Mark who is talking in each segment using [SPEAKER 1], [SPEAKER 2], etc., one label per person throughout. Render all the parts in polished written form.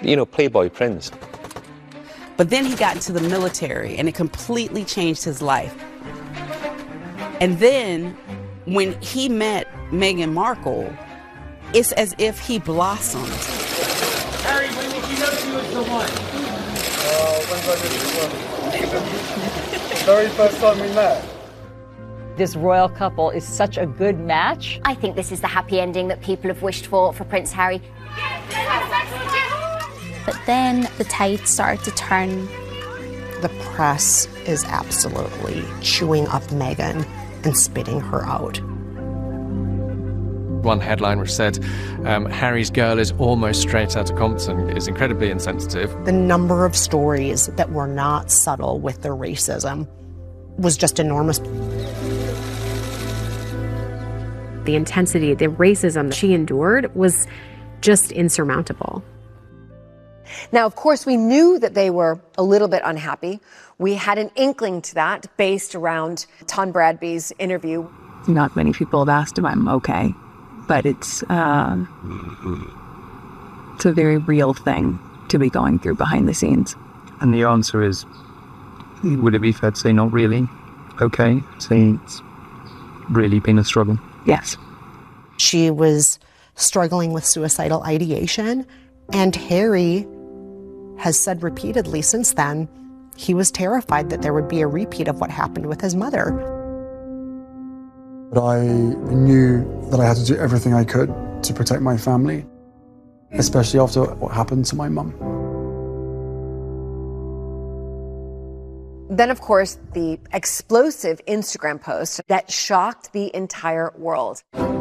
[SPEAKER 1] Playboy prince.
[SPEAKER 2] But then he got into the military, and it completely changed his life. And then, when he met Meghan Markle, it's as if he blossomed.
[SPEAKER 3] Harry, when did you know she was the one?
[SPEAKER 4] When did I know she was the one? The very first time we met.
[SPEAKER 5] This royal couple is such a good match.
[SPEAKER 6] I think this is the happy ending that people have wished for Prince Harry.
[SPEAKER 7] But then the tide started to turn.
[SPEAKER 8] The press is absolutely chewing up Meghan and spitting her out.
[SPEAKER 9] One headline which said, Harry's girl is almost straight out of Compton is incredibly insensitive.
[SPEAKER 8] The number of stories that were not subtle with their racism was just enormous.
[SPEAKER 10] The intensity, the racism she endured was just insurmountable.
[SPEAKER 11] Now, of course, we knew that they were a little bit unhappy. We had an inkling to that based around Tom Bradby's interview.
[SPEAKER 12] Not many people have asked if I'm okay, but it's a very real thing to be going through behind the scenes.
[SPEAKER 13] And the answer is, would it be fair to say not really okay? Saying it's really been a struggle?
[SPEAKER 12] Yes.
[SPEAKER 8] She was struggling with suicidal ideation, and Harry has said repeatedly since then he was terrified that there would be a repeat of what happened with his mother.
[SPEAKER 4] But I knew that I had to do everything I could to protect my family, especially after what happened to my mum.
[SPEAKER 11] Then, of course, the explosive Instagram post that shocked the entire world.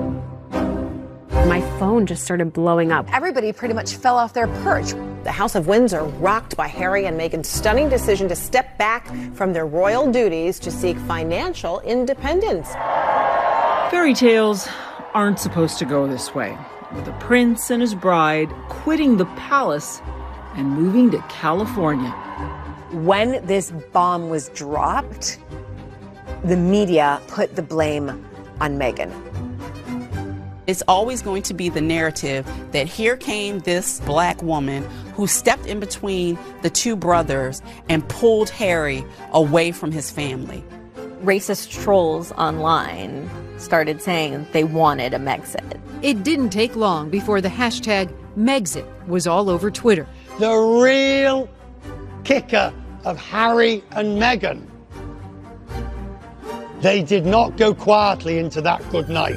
[SPEAKER 10] My phone just started blowing up.
[SPEAKER 11] Everybody pretty much fell off their perch.
[SPEAKER 14] The House of Windsor rocked by Harry and Meghan's stunning decision to step back from their royal duties to seek financial independence.
[SPEAKER 3] Fairy tales aren't supposed to go this way, with the prince and his bride quitting the palace and moving to California.
[SPEAKER 11] When this bomb was dropped, the media put the blame on Meghan.
[SPEAKER 2] It's always going to be the narrative that here came this black woman who stepped in between the two brothers and pulled Harry away from his family.
[SPEAKER 5] Racist trolls online started saying they wanted a Megxit.
[SPEAKER 15] It didn't take long before the hashtag Megxit was all over Twitter.
[SPEAKER 16] The real kicker of Harry and Meghan. They did not go quietly into that good night.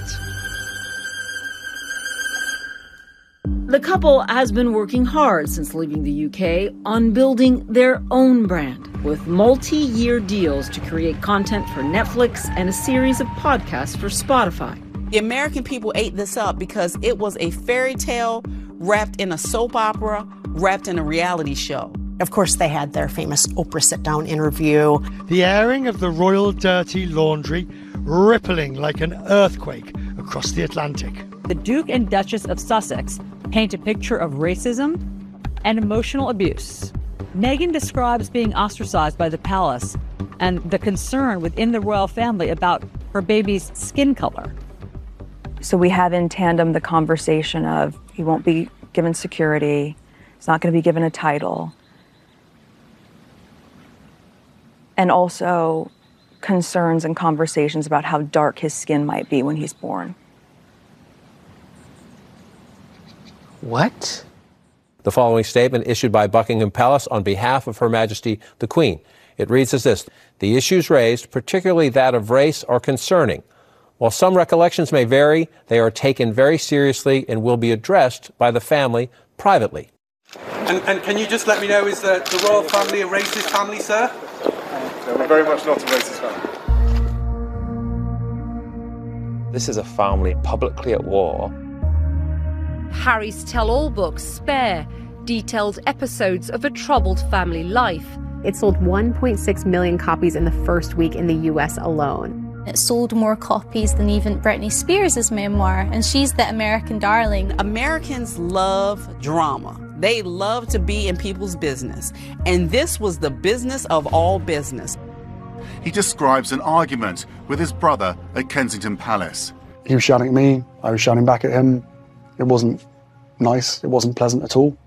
[SPEAKER 3] The couple has been working hard since leaving the UK on building their own brand, with multi-year deals to create content for Netflix and a series of podcasts for Spotify.
[SPEAKER 2] The American people ate this up because it was a fairy tale wrapped in a soap opera, wrapped in a reality show.
[SPEAKER 8] Of course, they had their famous Oprah sit-down interview.
[SPEAKER 16] The airing of the royal dirty laundry rippling like an earthquake across the Atlantic.
[SPEAKER 5] The Duke and Duchess of Sussex paint a picture of racism and emotional abuse. Meghan describes being ostracized by the palace and the concern within the royal family about her baby's skin color.
[SPEAKER 12] So we have in tandem the conversation of he won't be given security, he's not going to be given a title, and also concerns and conversations about how dark his skin might be when he's born.
[SPEAKER 1] What? The following statement issued by Buckingham Palace on behalf of Her Majesty the Queen. It reads as this: the issues raised, particularly that of race, are concerning. While some recollections may vary, they are taken very seriously and will be addressed by the family privately.
[SPEAKER 17] And can you just let me know, is the royal family a racist family, sir?
[SPEAKER 4] No, we're very much not a racist family.
[SPEAKER 1] This is a family publicly at war.
[SPEAKER 15] Harry's tell-all book, Spare, detailed episodes of a troubled family life.
[SPEAKER 10] It sold 1.6 million copies in the first week in the US alone.
[SPEAKER 7] It sold more copies than even Britney Spears' memoir, and she's the American darling.
[SPEAKER 2] Americans love drama. They love to be in people's business, and this was the business of all business.
[SPEAKER 18] He describes an argument with his brother at Kensington Palace.
[SPEAKER 4] He was shouting at me, I was shouting back at him. It wasn't nice, it wasn't pleasant at all.